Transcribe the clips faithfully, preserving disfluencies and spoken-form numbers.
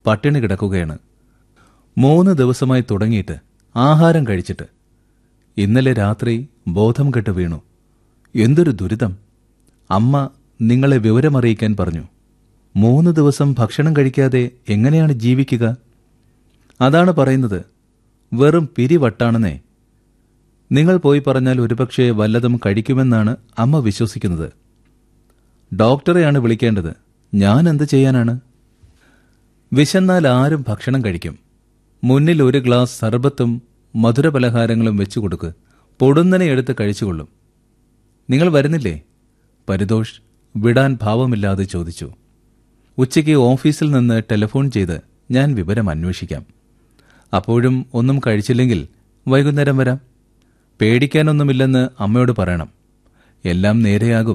പട്ടിണി കിടക്കുകയാണ്. മൂന്ന് ദിവസമായി തുടങ്ങിയിട്ട് ആഹാരം കഴിച്ചിട്ട് ഇന്നലെ രാത്രി ബോധം കെട്ട് വീണു. എന്തൊരു ദുരിതം! അമ്മ നിങ്ങളെ വിവരമറിയിക്കാൻ പറഞ്ഞു. മൂന്ന് ദിവസം ഭക്ഷണം കഴിക്കാതെ എങ്ങനെയാണ് ജീവിക്കുക? അതാണ് പറയുന്നത്, വെറും പിരിവട്ടാണെന്നേ. നിങ്ങൾ പോയി പറഞ്ഞാൽ ഒരുപക്ഷെ വല്ലതും കഴിക്കുമെന്നാണ് അമ്മ വിശ്വസിക്കുന്നത്. ഡോക്ടറെയാണ് വിളിക്കേണ്ടത്. ഞാൻ എന്ത് ചെയ്യാനാണ്? വിശന്നാൽ ആരും ഭക്ഷണം കഴിക്കും. മുന്നിൽ ഒരു ഗ്ലാസ് സർബത്തും മധുരപലഹാരങ്ങളും വെച്ചു കൊടുക്ക്. പൊടുന്നനെ എടുത്ത് കഴിച്ചുകൊള്ളും. നിങ്ങൾ വരുന്നില്ലേ? പരിതോഷ് വിടാൻ ഭാവമില്ലാതെ ചോദിച്ചു. ഉച്ചയ്ക്ക് ഓഫീസിൽ നിന്ന് ടെലിഫോൺ ചെയ്ത് ഞാൻ വിവരം അന്വേഷിക്കാം. അപ്പോഴും ഒന്നും കഴിച്ചില്ലെങ്കിൽ വൈകുന്നേരം വരാം. പേടിക്കാനൊന്നുമില്ലെന്ന് അമ്മയോട് പറയണം. എല്ലാം നേരെയാകും.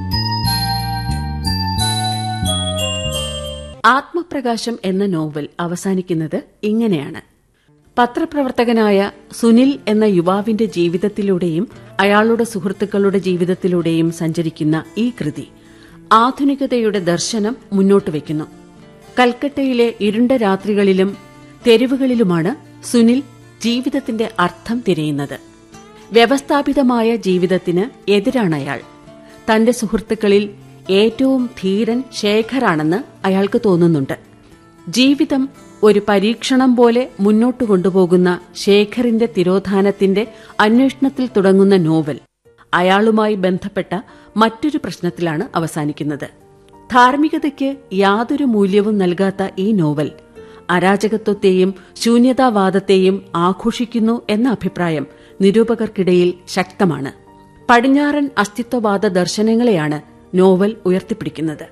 ആത്മപ്രകാശം എന്ന നോവൽ അവസാനിക്കുന്നത് ഇങ്ങനെയാണ്. പത്രപ്രവർത്തകനായ സുനിൽ എന്ന യുവാവിന്റെ ജീവിതത്തിലൂടെയും അയാളുടെ സുഹൃത്തുക്കളുടെ ജീവിതത്തിലൂടെയും സഞ്ചരിക്കുന്ന ഈ കൃതി ആധുനികതയുടെ ദർശനം മുന്നോട്ട് വയ്ക്കുന്നു. കൽക്കട്ടയിലെ ഇരുണ്ട രാത്രികളിലും തെരുവുകളിലുമാണ് സുനിൽ ജീവിതത്തിന്റെ അർത്ഥം തിരയുന്നത്. വ്യവസ്ഥാപിതമായ ജീവിതത്തിന് എതിരാണയാൾ. തന്റെ സുഹൃത്തുക്കളിൽ ഏറ്റവും ധീരൻ ശേഖറാണെന്ന് അയാൾക്ക് തോന്നുന്നുണ്ട്. ജീവിതം ഒരു പരീക്ഷണം പോലെ മുന്നോട്ടു കൊണ്ടുപോകുന്ന ശേഖറിന്റെ തിരോധാനത്തിന്റെ അന്വേഷണത്തിൽ തുടങ്ങുന്ന നോവൽ അയാളുമായി ബന്ധപ്പെട്ട മറ്റൊരു പ്രശ്നത്തിലാണ് അവസാനിക്കുന്നത്. ധാർമ്മികതയ്ക്ക് യാതൊരു മൂല്യവും നൽകാത്ത ഈ നോവൽ അരാജകത്വത്തെയും ശൂന്യതാവാദത്തെയും ആഘോഷിക്കുന്നു എന്ന അഭിപ്രായം നിരൂപകർക്കിടയിൽ ശക്തമാണ്. പടിഞ്ഞാറൻ അസ്തിത്വവാദ ദർശനങ്ങളെയാണ് നോവൽ ഉയർത്തിപ്പിടിക്കുന്നത്.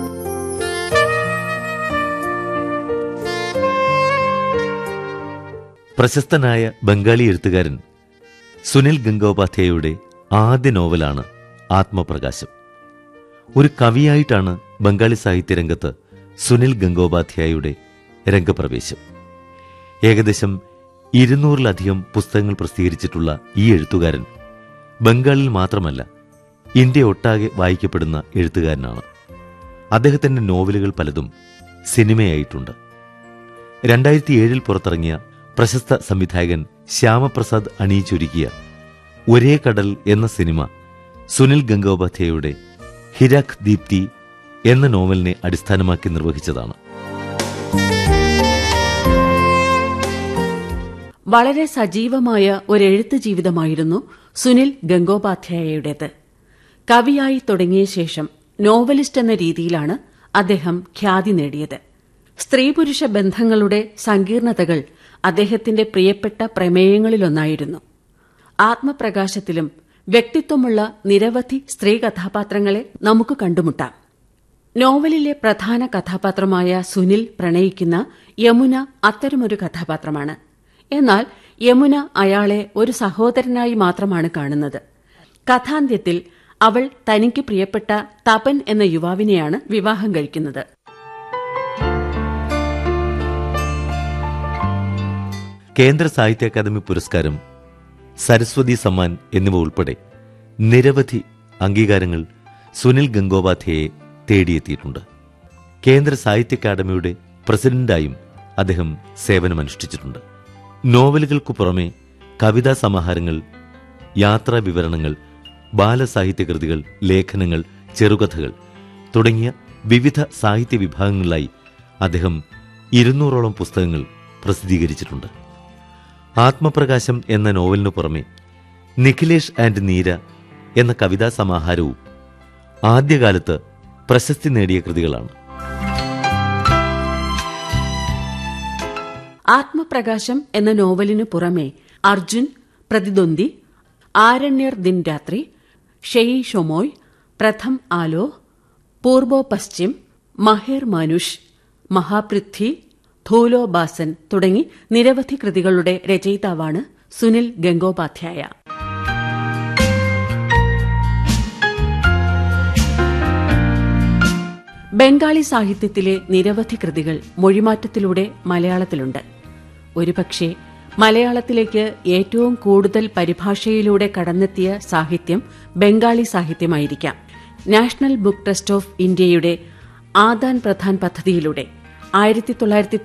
പ്രശസ്തനായ ബംഗാളി എഴുത്തുകാരൻ സുനിൽ ഗംഗോപാധ്യായയുടെ ആദ്യ നോവലാണ് ആത്മപ്രകാശം. ഒരു കവിയായിട്ടാണ് ബംഗാളി സാഹിത്യരംഗത്ത് സുനിൽ ഗംഗോപാധ്യായയുടെ രംഗപ്രവേശം. ഏകദേശം ഇരുന്നൂറിലധികം പുസ്തകങ്ങൾ പ്രസിദ്ധീകരിച്ചിട്ടുള്ള ഈ എഴുത്തുകാരൻ ബംഗാളിൽ മാത്രമല്ല ഇന്ത്യ ഒട്ടാകെ വായിക്കപ്പെടുന്ന എഴുത്തുകാരനാണ്. അദ്ദേഹത്തിന്റെ നോവലുകൾ പലതും സിനിമയായിട്ടുണ്ട്. രണ്ടായിരത്തി ഏഴിൽ പുറത്തിറങ്ങിയ പ്രശസ്ത സംവിധായകൻ ശ്യാമപ്രസാദ് അണിയിച്ചൊരുക്കിയ ഒരേ കടൽ എന്ന സിനിമ സുനിൽ ഗംഗോപാധ്യായയുടെ ഹിരാഖ് ദീപ്തി എന്ന നോവലിനെ അടിസ്ഥാനമാക്കി നിർവഹിച്ചതാണ്. വളരെ സജീവമായ ഒരെഴുത്ത് ജീവിതമായിരുന്നു സുനിൽ ഗംഗോപാധ്യായയുടേത്. കവിയായി തുടങ്ങിയ ശേഷം നോവലിസ്റ്റ് എന്ന രീതിയിലാണ് അദ്ദേഹം ഖ്യാതി നേടിയത്. സ്ത്രീ പുരുഷ ബന്ധങ്ങളുടെ സങ്കീർണതകൾ അദ്ദേഹത്തിന്റെ പ്രിയപ്പെട്ട പ്രമേയങ്ങളിലൊന്നായിരുന്നു. ആത്മപ്രകാശത്തിലും വ്യക്തിത്വമുള്ള നിരവധി സ്ത്രീ കഥാപാത്രങ്ങളെ നമുക്ക് കണ്ടുമുട്ടാം. നോവലിലെ പ്രധാന കഥാപാത്രമായ സുനിൽ പ്രണയിക്കുന്ന യമുന അത്തരമൊരു കഥാപാത്രമാണ്. എന്നാൽ യമുന അയാളെ ഒരു സഹോദരനായി മാത്രമാണ് കാണുന്നത്. കഥാന്ത്യത്തിൽ അവൾ തനിക്ക് പ്രിയപ്പെട്ട തപൻ എന്ന യുവാവിനെയാണ് വിവാഹം കഴിക്കുന്നത്. കേന്ദ്ര സാഹിത്യ അക്കാദമി പുരസ്കാരം, സരസ്വതി സമ്മാൻ എന്നിവ ഉൾപ്പെടെ നിരവധി അംഗീകാരങ്ങൾ സുനിൽ ഗംഗോപാധ്യായയെ തേടിയെത്തിയിട്ടുണ്ട്. കേന്ദ്ര സാഹിത്യ അക്കാദമിയുടെ പ്രസിഡന്റായും അദ്ദേഹം സേവനമനുഷ്ഠിച്ചിട്ടുണ്ട്. നോവലുകൾക്കു പുറമെ കവിതാ സമാഹാരങ്ങൾ, യാത്രാ വിവരണങ്ങൾ, ബാലസാഹിത്യകൃതികൾ, ലേഖനങ്ങൾ, ചെറുകഥകൾ തുടങ്ങിയ വിവിധ സാഹിത്യ വിഭാഗങ്ങളിലായി അദ്ദേഹം ഇരുന്നൂറോളം പുസ്തകങ്ങൾ പ്രസിദ്ധീകരിച്ചിട്ടുണ്ട്. ആത്മപ്രകാശം എന്ന നോവലിനു പുറമെ നിഖിലേഷ് ആൻഡ് നീര എന്ന കവിതാ സമാഹാരവും ആദ്യകാലത്ത് പ്രശസ്തി നേടിയ കൃതികളാണ്. ആത്മപ്രകാശം എന്ന നോവലിനു പുറമെ അർജുൻ, പ്രതിദ്വന്ദി, ആരണ്യർ ദിൻ രാത്രി, ഷെയ് ഷൊമോയ്, പ്രഥം ആലോ, പൂർബോ പശ്ചിം, മഹേർ മാനുഷ്, മഹാപൃഥ്വി, ധൂലോ ബാസൻ തുടങ്ങി നിരവധി കൃതികളുടെ രചയിതാവാണ് സുനിൽ ഗംഗോപാധ്യായ. ബംഗാളി സാഹിത്യത്തിലെ നിരവധി കൃതികൾ മൊഴിമാറ്റത്തിലൂടെ മലയാളത്തിലുണ്ട്. ഒരുപക്ഷെ മലയാളത്തിലേക്ക് ഏറ്റവും കൂടുതൽ പരിഭാഷയിലൂടെ കടന്നെത്തിയ സാഹിത്യം Bengali സാഹിത്യമായിരിക്കാം. National book trust of ഇന്ത്യയുടെ ആദാൻ പ്രധാൻ പദ്ധതിയിലൂടെ ആയിരത്തി തൊള്ളായിരത്തി